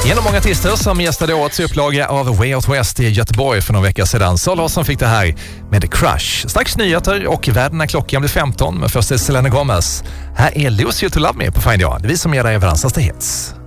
Genom många artister som gästade årets upplaga av Way Out West i Göteborg för några veckor sedan. Så Larsson fick det här med The Crush. Strax nyheter och världen när klockan blir 15. Men först är Selena Gomez. Här är Lose You To Love Me på Find Out. Det är vi som ger dig världens hits.